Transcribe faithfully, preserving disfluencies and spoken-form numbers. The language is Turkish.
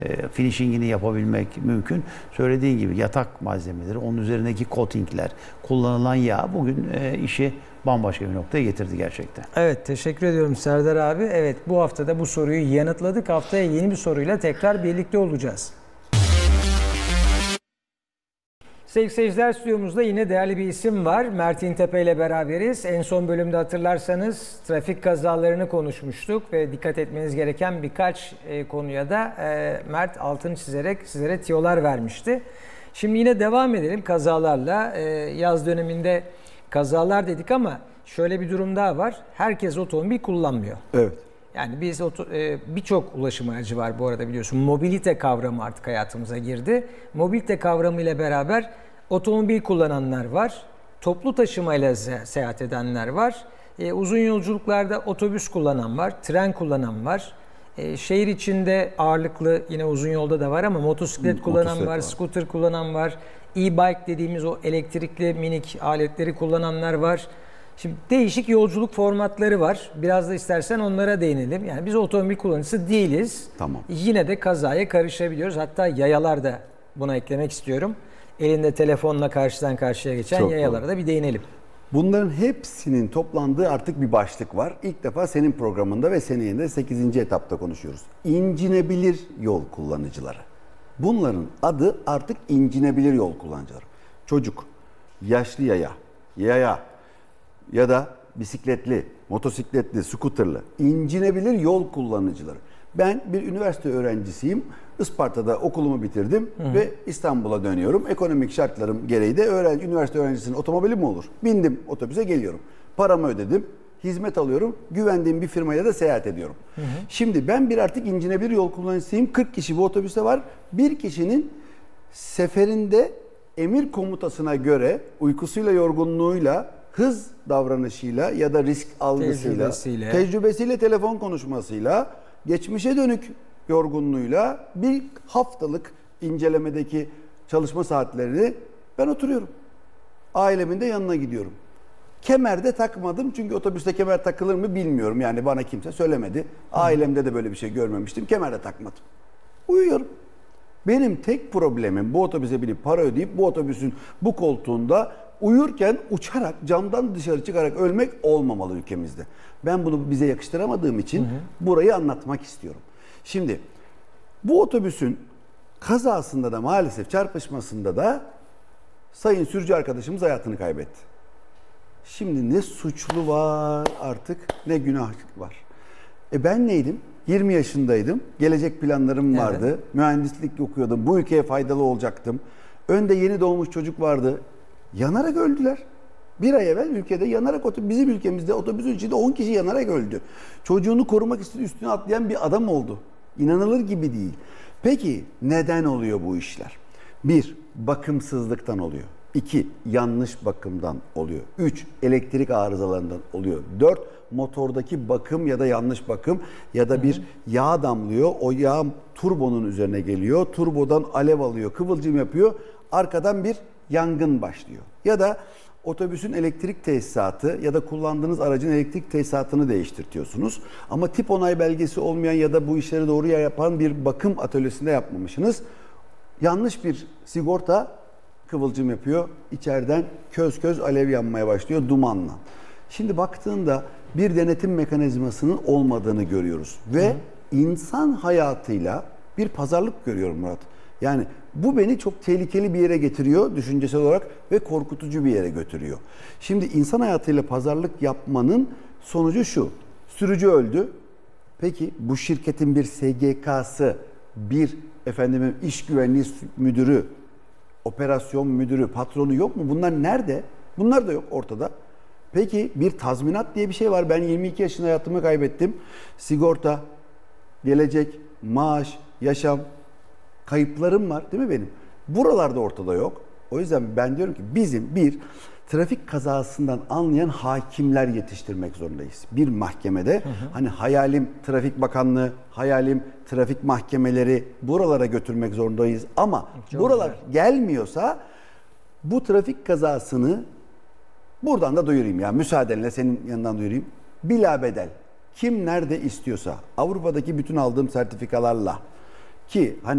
e, finishingini yapabilmek mümkün. Söylediğin gibi yatak malzemeleri, onun üzerindeki coatingler, kullanılan yağ bugün e, işi bambaşka bir noktaya getirdi gerçekten. Evet, teşekkür ediyorum Serdar abi. Evet, bu hafta da bu soruyu yanıtladık. Haftaya yeni bir soruyla tekrar birlikte olacağız. Sevgili seyirciler, stüdyomuzda yine değerli bir isim var. Mert İntepe ile beraberiz. En son bölümde hatırlarsanız trafik kazalarını konuşmuştuk ve dikkat etmeniz gereken birkaç e, konuya da e, Mert altını çizerek sizlere tiyolar vermişti. Şimdi yine devam edelim kazalarla. E, yaz döneminde kazalar dedik ama şöyle bir durum daha var. Herkes otomobil kullanmıyor. Evet. Yani biz e, birçok ulaşım aracı var bu arada, biliyorsun. Mobilite kavramı artık hayatımıza girdi. Mobilite kavramı ile beraber otomobil kullananlar var. Toplu taşımayla seyahat edenler var. E, uzun yolculuklarda otobüs kullanan var. Tren kullanan var. E, şehir içinde ağırlıklı yine uzun yolda da var ama motosiklet Hı, kullanan motosiklet var, var. scooter kullanan var. E-bike dediğimiz o elektrikli minik aletleri kullananlar var. Şimdi değişik yolculuk formatları var. Biraz da istersen onlara değinelim. Yani biz otomobil kullanıcısı değiliz. Tamam. Yine de kazaya karışabiliyoruz. Hatta yayalar da buna eklemek istiyorum. Elinde telefonla karşıdan karşıya geçen Çok yayalara doğru. da bir değinelim. Bunların hepsinin toplandığı artık bir başlık var. İlk defa senin programında ve senin de sekizinci etapta konuşuyoruz. İncinebilir yol kullanıcıları. Bunların adı artık incinebilir yol kullanıcıları. Çocuk, yaşlı yaya, yaya ya da bisikletli, motosikletli, skuterlı, incinebilir yol kullanıcıları. Ben bir üniversite öğrencisiyim. Isparta'da okulumu bitirdim hı hı. ve İstanbul'a dönüyorum. Ekonomik şartlarım gereği de öğrenci, üniversite öğrencisinin otomobili mi olur? Bindim otobüse, geliyorum. Paramı ödedim, hizmet alıyorum, güvendiğim bir firmayla da seyahat ediyorum. Hı hı. Şimdi ben bir artık incinebilir yol kullanıcısıyım. kırk kişi bu otobüste var. Bir kişinin seferinde emir komutasına göre uykusuyla, yorgunluğuyla, hız davranışıyla ya da risk algısıyla, tecrübesiyle, tecrübesiyle telefon konuşmasıyla, geçmişe dönük yorgunluğuyla bir haftalık incelemedeki çalışma saatlerini ben oturuyorum. Ailemin de yanına gidiyorum. Kemer de takmadım çünkü otobüste kemer takılır mı bilmiyorum. Yani bana kimse söylemedi. Ailemde de böyle bir şey görmemiştim. Kemer de takmadım. Uyuyorum. Benim tek problemim bu otobüse binip para ödeyip bu otobüsün bu koltuğunda uyurken uçarak, camdan dışarı çıkarak ölmek olmamalı ülkemizde. Ben bunu bize yakıştıramadığım için hı hı. burayı anlatmak istiyorum. Şimdi bu otobüsün kazasında da maalesef çarpışmasında da sayın sürücü arkadaşımız hayatını kaybetti. Şimdi ne suçlu var artık ne günah var. E ben neydim? yirmi yaşındaydım. Gelecek planlarım vardı. Evet. Mühendislik okuyordum. Bu ülkeye faydalı olacaktım. Önde yeni doğmuş çocuk vardı. Yanarak öldüler. Bir ay evvel ülkede yanarak otobüs, bizim ülkemizde otobüsün içinde on kişi yanarak öldü. Çocuğunu korumak için üstüne atlayan bir adam oldu. İnanılır gibi değil. Peki neden oluyor bu işler? Bir, bakımsızlıktan oluyor. İki, yanlış bakımdan oluyor. Üç, elektrik arızalarından oluyor. Dört, motordaki bakım ya da yanlış bakım ya da bir yağ damlıyor. O yağ turbonun üzerine geliyor. Turbodan alev alıyor, kıvılcım yapıyor. Arkadan bir yangın başlıyor. Ya da otobüsün elektrik tesisatı ya da kullandığınız aracın elektrik tesisatını değiştirtiyorsunuz. Ama tip onay belgesi olmayan ya da bu işleri doğru yapan bir bakım atölyesinde yapmamışsınız. Yanlış bir sigorta kıvılcım yapıyor. İçeriden köz köz alev yanmaya başlıyor dumanla. Şimdi baktığında bir denetim mekanizmasının olmadığını görüyoruz. Ve Hı. insan hayatıyla bir pazarlık görüyorum Murat. Yani bu beni çok tehlikeli bir yere getiriyor düşüncesel olarak ve korkutucu bir yere götürüyor. Şimdi insan hayatıyla pazarlık yapmanın sonucu şu. Sürücü öldü. Peki bu şirketin bir S G K'sı, bir efendim iş güvenliği müdürü, operasyon müdürü, patronu yok mu? Bunlar nerede? Bunlar da yok ortada. Peki bir tazminat diye bir şey var. Ben yirmi iki yaşında hayatımı kaybettim. Sigorta, gelecek, maaş, yaşam, kayıplarım var değil mi benim? Buralarda ortada yok. O yüzden ben diyorum ki bizim bir trafik kazasından anlayan hakimler yetiştirmek zorundayız. Bir mahkemede hı hı. hani hayalim Trafik Bakanlığı, hayalim trafik mahkemeleri buralara götürmek zorundayız. Ama Çok buralar güzel. gelmiyorsa bu trafik kazasını buradan da duyurayım ya müsaadenle senin yanından duyurayım. Bilabedel kim nerede istiyorsa Avrupa'daki bütün aldığım sertifikalarla ki hani